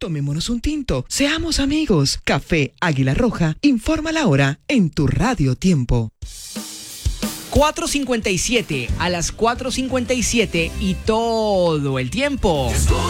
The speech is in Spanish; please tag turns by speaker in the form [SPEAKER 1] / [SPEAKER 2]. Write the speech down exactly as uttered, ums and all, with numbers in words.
[SPEAKER 1] Tomémonos un tinto, seamos amigos. Café Águila Roja, informa la hora en tu Radio Tiempo.
[SPEAKER 2] cuatro cincuenta y siete, a las cuatro cincuenta y siete y todo el tiempo.